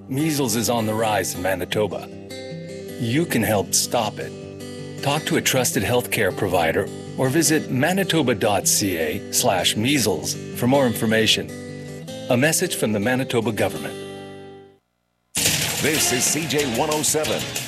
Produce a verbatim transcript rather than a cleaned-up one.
Measles is on the rise in Manitoba. You can help stop it. Talk to a trusted healthcare provider or visit manitoba.ca slash measles for more information. A message from the Manitoba government. This is C J one oh seven,